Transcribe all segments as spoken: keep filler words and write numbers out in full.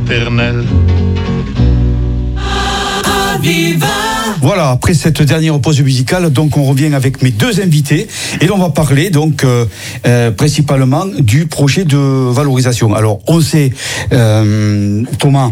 éternel. Voilà, après cette dernière pause musicale, donc on revient avec mes deux invités et là on va parler donc euh, euh, principalement du projet de valorisation. Alors on sait, euh, Thomas,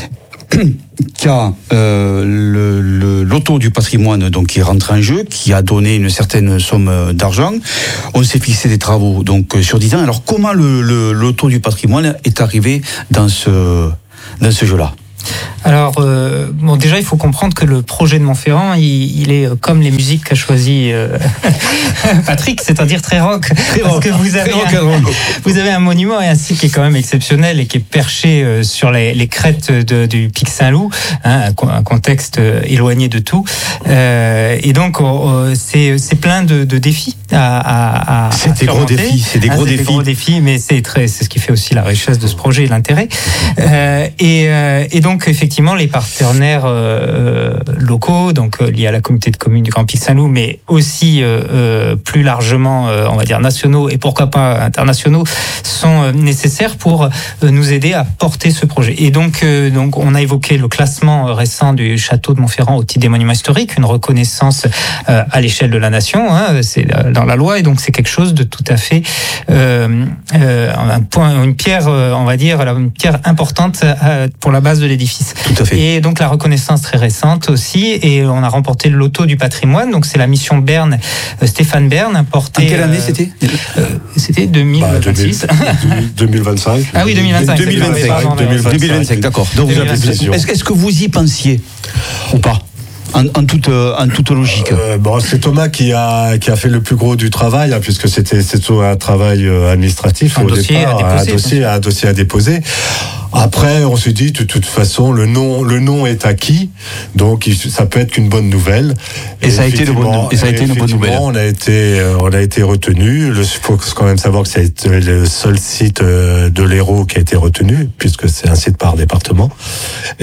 qu'il y a euh, le, le, l'auto du patrimoine donc qui rentre en jeu, qui a donné une certaine somme d'argent. On s'est fixé des travaux donc sur dix ans. Alors comment le, le, l'auto du patrimoine est arrivé dans ce, dans ce jeu-là ? Alors, euh, bon, déjà, il faut comprendre que le projet de Montferrand, il, il est comme les musiques qu'a choisi euh, Patrick, c'est-à-dire très rock. Très parce rock, que vous avez, rock un, vous avez un monument et un site qui est quand même exceptionnel et qui est perché euh, sur les, les crêtes de, du Pic Saint-Loup, hein, un, un contexte euh, éloigné de tout. Euh, et donc, euh, c'est, c'est plein de, de défis à, à, à C'est des gros défis, c'est des ah, gros c'est défis. Des gros défis, mais c'est très, c'est ce qui fait aussi la richesse de ce projet et l'intérêt. Euh, et, euh, et donc, effectivement, les partenaires euh, locaux, donc euh, liés à la communauté de communes du Grand Pic Saint-Loup, mais aussi euh, euh, plus largement, euh, on va dire nationaux et pourquoi pas internationaux, sont euh, nécessaires pour euh, nous aider à porter ce projet. Et donc, euh, donc, on a évoqué le classement récent du château de Montferrand au titre des monuments historiques, une reconnaissance euh, à l'échelle de la nation, hein, c'est dans la loi, et donc c'est quelque chose de tout à fait euh, euh, un point, une pierre, on va dire, une pierre importante euh, pour la base de l'édifice. Tout à fait. Et donc la reconnaissance très récente aussi, et on a remporté le loto du patrimoine, donc c'est la mission Bern, euh, Stéphane Bern, porté. En quelle année c'était euh, C'était deux mille vingt-six. Bah, deux mille vingt-cinq. Ah oui, deux mille vingt-cinq. deux mille vingt-cinq, Pardon, deux mille vingt-cinq, deux mille vingt-cinq, d'accord. Donc, deux mille vingt-cinq. est-ce, est-ce que vous y pensiez ou pas en, en, toute, en toute logique. Euh, bon, c'est Thomas qui a qui a fait le plus gros du travail, hein, puisque c'était c'est tout un travail administratif un au dossier départ, à déposer, un dossier, un dossier à déposer. Après, on s'est dit, de toute façon, le nom, le nom est acquis, donc ça peut être qu'une bonne nouvelle. Et, et ça a été, bonne, et ça a été une bonne nouvelle. On a été, on a été retenu. Il faut quand même savoir que ça a été le seul site de l'Hérault qui a été retenu, puisque c'est un site par département. Et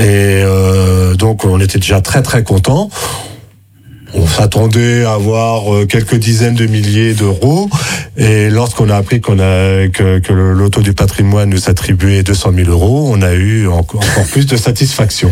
euh, donc, on était déjà très très contents. On s'attendait à avoir quelques dizaines de milliers d'euros, et lorsqu'on a appris qu'on a que, que le loto du patrimoine nous attribuait deux cent mille euros, on a eu encore, encore plus de satisfaction.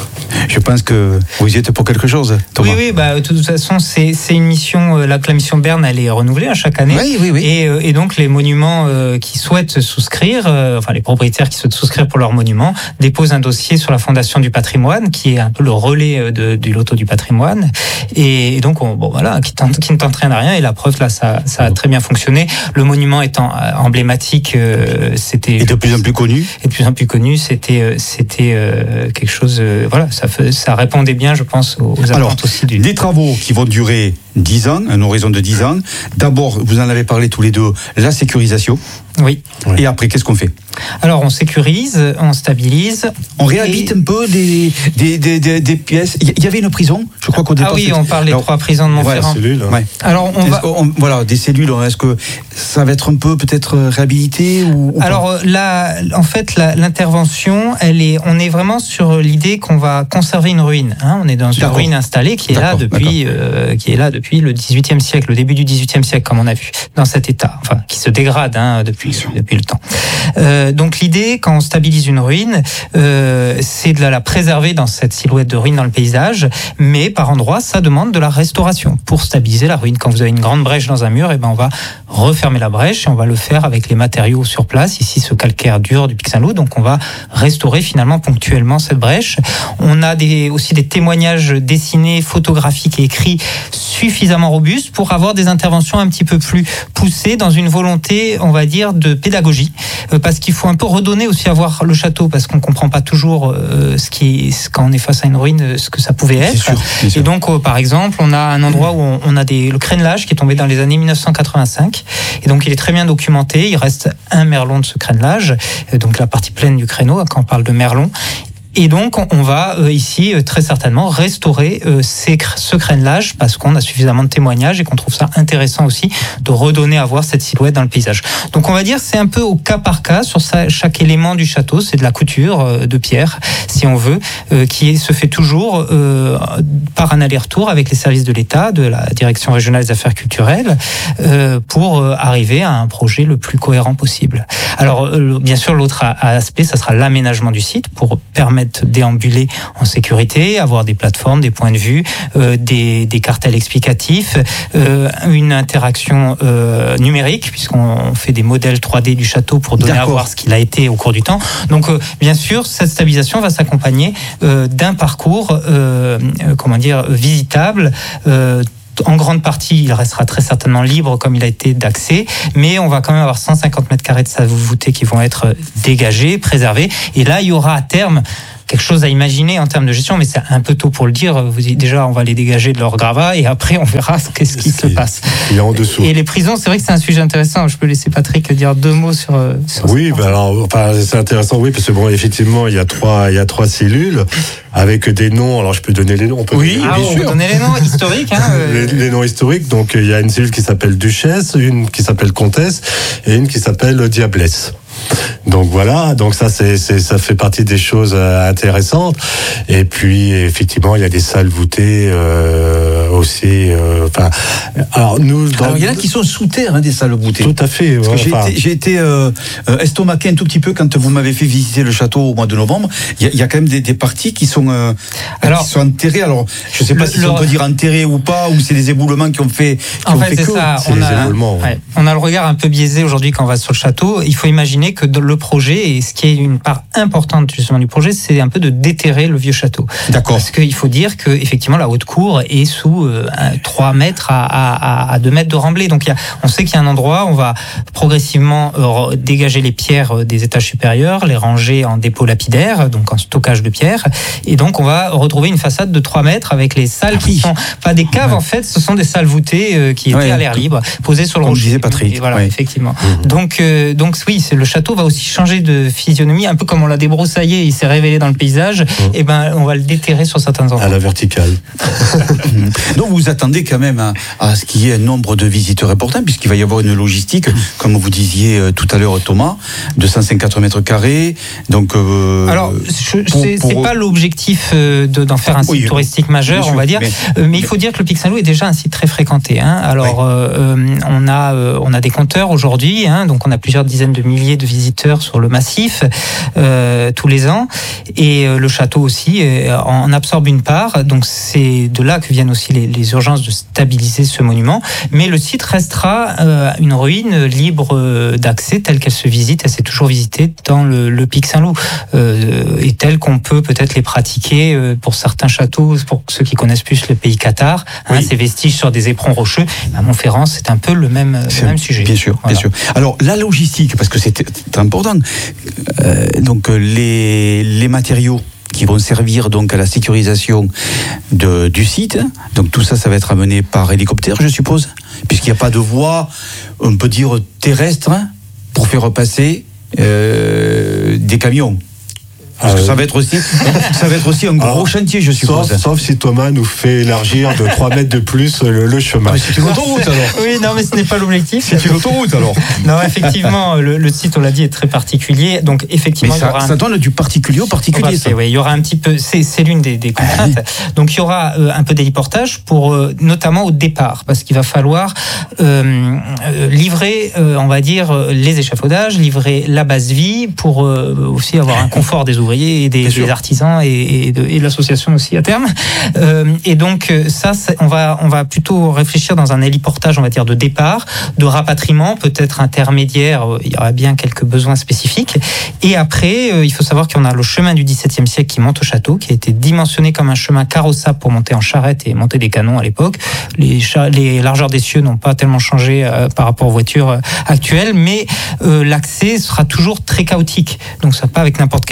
Je pense que vous y êtes pour quelque chose, Thomas. Oui, oui, bah de toute façon, c'est c'est une mission. La, la mission Bern, elle est renouvelée à chaque année. Oui, oui, oui. Et, et donc les monuments euh, qui souhaitent souscrire, euh, enfin les propriétaires qui souhaitent souscrire pour leurs monuments, déposent un dossier sur la Fondation du Patrimoine, qui est un peu le relais de, du loto du patrimoine. Et Et donc, on, bon, voilà, qui, tente, qui ne tente rien à rien. Et la preuve, là, ça, ça a très bien fonctionné. Le monument étant emblématique, euh, c'était. Et de plus en plus connu. Et de plus en plus connu, c'était, c'était euh, quelque chose. Euh, voilà, ça, ça répondait bien, je pense, aux, aux attentes Alors, aussi du. Des travaux qui vont durer dix ans, un horizon de dix ans. D'abord, vous en avez parlé tous les deux, la sécurisation. Oui. Et après, qu'est-ce qu'on fait ? Alors, on sécurise, on stabilise. On réhabite et... un peu des, des, des, des, des pièces. Il y avait une prison, je crois qu'au départ. Ah oui, on parle des Alors, trois prisons de Montferrand. Ouais, cellules, hein. Ouais. Alors, on va. On, voilà, des cellules. Est-ce que ça va être un peu peut-être réhabilité ou, ou Alors pas là, en fait, la, l'intervention, elle est, on est vraiment sur l'idée qu'on va conserver une ruine. Hein. On est dans une d'accord. ruine installée qui est d'accord, là depuis, euh, qui est là depuis le dix-huitième siècle, le début du dix-huitième siècle, comme on a vu, dans cet état, enfin, qui se dégrade hein, depuis depuis le temps. Euh, donc l'idée, quand on stabilise une ruine, euh, c'est de la, la préserver dans cette silhouette de ruine dans le paysage, mais par endroits, ça demande de la restauration pour stabiliser la ruine. Quand vous avez une grande brèche dans un mur, et ben on va refermer la brèche et on va le faire avec les matériaux sur place. Ici, ce calcaire dur du Pic Saint-Loup, donc on va restaurer finalement ponctuellement cette brèche. On a des, aussi des témoignages dessinés, photographiques et écrits suffisamment robustes pour avoir des interventions un petit peu plus poussées dans une volonté, on va dire, de pédagogie, parce qu'il faut un peu redonner aussi à voir le château, parce qu'on comprend pas toujours euh, ce qui, quand on est face à une ruine, ce que ça pouvait être. Sûr, et donc, euh, par exemple, on a un endroit où on, on a des, le crénelage qui est tombé dans les années dix-neuf cent quatre-vingt-cinq, et donc il est très bien documenté. Il reste un merlon de ce crénelage, donc la partie pleine du créneau quand on parle de merlon. Et donc, on va euh, ici, euh, très certainement, restaurer euh, ces, ce crénelage parce qu'on a suffisamment de témoignages et qu'on trouve ça intéressant aussi de redonner à voir cette silhouette dans le paysage. Donc, on va dire c'est un peu au cas par cas sur ça, chaque élément du château. C'est de la couture euh, de pierre, si on veut, euh, qui se fait toujours euh, par un aller-retour avec les services de l'État, de la Direction régionale des affaires culturelles, euh, pour euh, arriver à un projet le plus cohérent possible. Alors, euh, bien sûr, l'autre aspect, ça sera l'aménagement du site pour permettre de déambuler en sécurité, avoir des plateformes, des points de vue, euh, des, des cartels explicatifs, euh, une interaction euh, numérique, puisqu'on fait des modèles trois D du château pour donner D'accord. à voir ce qu'il a été au cours du temps. Donc, euh, bien sûr, cette stabilisation va s'accompagner euh, d'un parcours, euh, euh, comment dire, visitable, euh, en grande partie, il restera très certainement libre comme il a été d'accès, mais on va quand même avoir cent cinquante mètres carrés de salles voûtées qui vont être dégagés, préservés. Et là, il y aura à terme quelque chose à imaginer en termes de gestion, mais c'est un peu tôt pour le dire. Vous dites, déjà, on va les dégager de leur gravat et après, on verra qu'est-ce qui se passe. Il y a en dessous. Et les prisons, c'est vrai que c'est un sujet intéressant. Je peux laisser Patrick dire deux mots sur. sur oui, bah alors, enfin, c'est intéressant, oui, parce que bon, effectivement, il y a trois, il y a trois cellules avec des noms. Alors, je peux donner les noms. On peut oui, ah, on peut donner les noms historiques. Hein, les, les noms historiques. Donc, il y a une cellule qui s'appelle Duchesse, une qui s'appelle Comtesse et une qui s'appelle Diablesse. Donc voilà, donc ça c'est, c'est ça fait partie des choses euh, intéressantes. Et puis effectivement, il y a des salles voûtées euh, aussi. Enfin, euh, alors nous, dans... alors il y en a qui sont sous terre, hein, des salles voûtées. Tout à fait. Parce ouais, que j'ai enfin... été, j'ai été euh, estomaqué un tout petit peu quand vous m'avez fait visiter le château au mois de novembre. Il y a, il y a quand même des, des parties qui sont euh, alors, qui sont enterrées. Alors je sais pas le, si le... on peut dire enterrées ou pas, ou c'est des éboulements qui ont fait. Qui en ont fait, fait c'est que... ça. C'est on a, éboulements, ouais. Ouais. on a le regard un peu biaisé aujourd'hui quand on va sur le château. Il faut imaginer que le projet, et ce qui est une part importante justement du projet, c'est un peu de déterrer le vieux château. D'accord. Parce qu'il faut dire que effectivement la haute cour est sous euh, trois mètres à, à, à deux mètres de remblai. Donc il y a, on sait qu'il y a un endroit, on va progressivement euh, dégager les pierres des étages supérieurs, les ranger en dépôt lapidaire, donc en stockage de pierres, et donc on va retrouver une façade de trois mètres avec les salles ah, qui oui. sont pas des caves ouais. en fait, ce sont des salles voûtées euh, qui étaient ouais. à l'air libre, posées sur le rocher. Comme disait Patrick. Et voilà, ouais. effectivement. Mmh. Donc euh, donc oui, c'est, le château va aussi changer de physionomie, un peu comme on l'a débroussaillé, il s'est révélé dans le paysage, mmh. et ben on va le déterrer sur certains endroits. À la verticale. Donc vous attendez quand même à, à ce qu'il y ait un nombre de visiteurs important, puisqu'il va y avoir une logistique, comme vous disiez tout à l'heure Thomas, de cent cinquante mètres carrés. Donc euh, alors je, pour, c'est, pour... c'est pas l'objectif de, d'en faire un site oui, touristique majeur, sûr, on va dire, mais, mais, mais il faut dire que le Pic Saint-Loup est déjà un site très fréquenté. Hein. Alors oui. euh, on a euh, on a des compteurs aujourd'hui, hein, donc on a plusieurs dizaines de milliers de visiteurs sur le massif euh, tous les ans, et euh, le château aussi euh, en absorbe une part. Donc c'est de là que viennent aussi les, les urgences de stabiliser ce monument. Mais le site restera euh, une ruine libre d'accès telle qu'elle se visite. Elle s'est toujours visitée dans le, le Pic Saint-Loup euh, et telle qu'on peut peut-être les pratiquer euh, pour certains châteaux, pour ceux qui connaissent plus le pays Cathare. Hein, oui. Ces vestiges sur des éperons rocheux. À Montferrand, c'est un peu le même, le même sujet. Bien sûr, voilà. bien sûr. Alors la logistique, parce que c'est très important. Euh, donc les les matériaux qui vont servir donc à la sécurisation de, du site. Donc tout ça, ça va être amené par hélicoptère, je suppose, puisqu'il n'y a pas de voie, on peut dire terrestre, pour faire repasser euh, des camions. Parce que ça va être aussi, ça va être aussi un gros alors, chantier, je suppose. Sauf, sauf si Thomas nous fait élargir de trois mètres de plus le, le chemin. Ah, c'est une autoroute alors. Oui, non, mais ce n'est pas l'objectif. C'est une autoroute alors. Non, effectivement, le, le site, on l'a dit, est très particulier. Donc, effectivement, mais ça, il y aura ça un... donne du particulier au particulier. Ça. Oui, il y aura un petit peu. C'est, c'est l'une des, des contraintes. Ah, donc, il y aura euh, un peu d'héliportage pour, euh, notamment au départ, parce qu'il va falloir euh, euh, livrer, euh, on va dire, les échafaudages, livrer la base vie pour euh, aussi avoir un confort des ouvriers et des, des artisans et, et, de, et de l'association aussi à terme. Euh, et donc ça, on va on va plutôt réfléchir dans un héliportage, on va dire de départ, de rapatriement, peut-être intermédiaire. Il y aura bien quelques besoins spécifiques. Et après, euh, il faut savoir qu'on a le chemin du dix-septième siècle qui monte au château, qui a été dimensionné comme un chemin carrossable pour monter en charrette et monter des canons à l'époque. Les, cha- les largeurs des cieux n'ont pas tellement changé euh, par rapport aux voitures euh, actuelles, mais euh, l'accès sera toujours très chaotique. Donc ça pas avec n'importe quel véhicule qu'on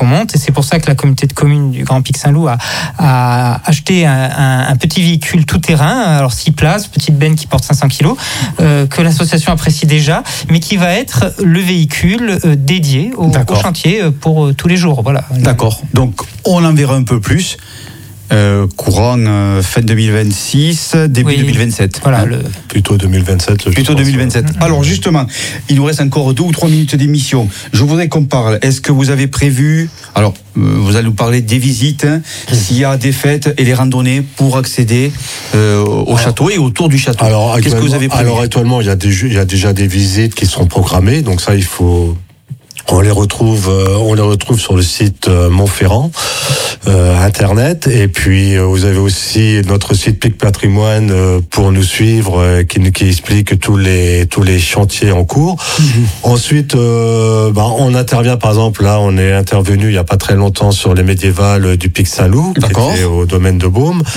qu'on monte. Et c'est pour ça que la communauté de communes du Grand Pic Saint-Loup a, a acheté un, un, un petit véhicule tout-terrain, alors six places, petite benne qui porte cinq cents kilos, euh, que l'association apprécie déjà, mais qui va être le véhicule euh, dédié au, au chantier pour euh, tous les jours. Voilà. D'accord. Donc, on en verra un peu plus. Euh, courant euh, fin deux mille vingt-six, début oui, deux mille vingt-sept. Voilà, hein. le... Plutôt deux mille vingt-sept. Le Plutôt deux mille vingt-sept. Mmh. Alors justement, il nous reste encore deux ou trois minutes d'émission. Je voudrais qu'on parle. Est-ce que vous avez prévu, alors euh, vous allez nous parler des visites, hein, mmh. s'il y a des fêtes et les randonnées pour accéder euh, au alors, château et autour du château. Alors, qu'est-ce que vous avez prévu? Alors actuellement, il y a des, il y a déjà des visites qui sont programmées, donc ça il faut. On les retrouve, euh, on les retrouve sur le site euh, Montferrand, euh, internet, et puis euh, vous avez aussi notre site Pic Patrimoine euh, pour nous suivre, euh, qui, qui explique tous les tous les chantiers en cours. Mmh. Ensuite, euh, bah, on intervient, par exemple, là, on est intervenu il y a pas très longtemps sur les médiévales du Pic Saint-Loup, qui était au domaine de Beaume. Mmh.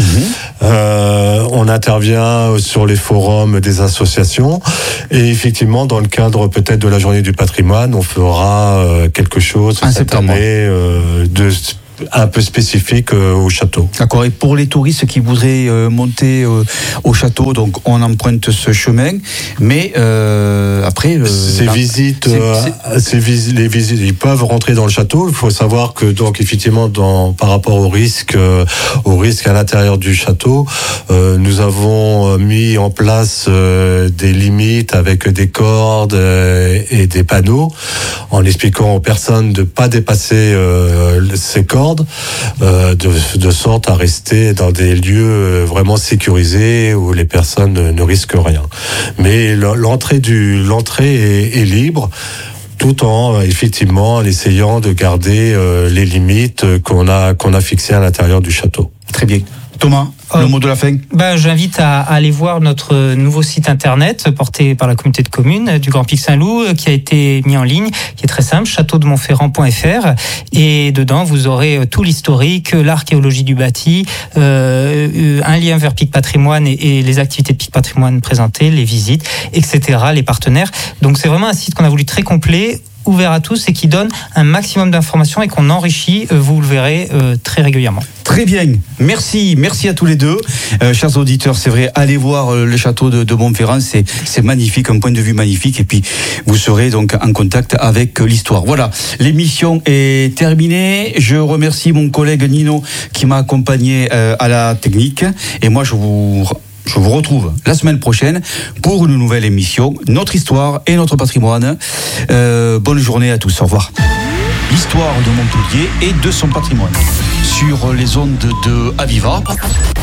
Euh, on intervient sur les forums des associations, et effectivement, dans le cadre peut-être de la Journée du Patrimoine, on fera quelque chose en cette septembre. année euh, de un peu spécifique euh, au château. D'accord. Et pour les touristes qui voudraient euh, monter euh, au château, donc on emprunte ce chemin, mais euh, après euh, ces là, visites, c'est, euh, c'est... Ces vis- les visites, ils peuvent rentrer dans le château. Il faut savoir que donc effectivement, dans par rapport au risque, euh, au risque à l'intérieur du château, euh, nous avons mis en place euh, des limites avec des cordes euh, et des panneaux, en expliquant aux personnes de pas dépasser euh, ces cordes. Euh, de, de sorte à rester dans des lieux vraiment sécurisés où les personnes ne, ne risquent rien. Mais l'entrée du l'entrée est, est libre, tout en effectivement en essayant de garder euh, les limites qu'on a qu'on a fixées à l'intérieur du château. Très bien. Thomas, euh, le mot de la fin. Ben, j'invite à, à aller voir notre nouveau site internet porté par la communauté de communes du Grand Pic Saint-Loup, qui a été mis en ligne, qui est très simple, château de montferrand point f r, et dedans vous aurez tout l'historique, l'archéologie du bâti, euh, un lien vers Pic Patrimoine et, et les activités de Pic Patrimoine présentées, les visites, et cetera, les partenaires. Donc c'est vraiment un site qu'on a voulu très complet, ouvert à tous et qui donne un maximum d'informations et qu'on enrichit, vous le verrez, euh, très régulièrement. Très bien, merci, merci à tous les deux. Euh, chers auditeurs, c'est vrai, allez voir euh, le château de, de Montferrand, c'est, c'est magnifique, un point de vue magnifique, et puis vous serez donc en contact avec euh, l'histoire. Voilà, l'émission est terminée. Je remercie mon collègue Nino qui m'a accompagné euh, à la technique, et moi je vous... Je vous retrouve la semaine prochaine pour une nouvelle émission, notre histoire et notre patrimoine. Euh, bonne journée à tous, au revoir. L'histoire de Montpellier et de son patrimoine sur les ondes de Aviva.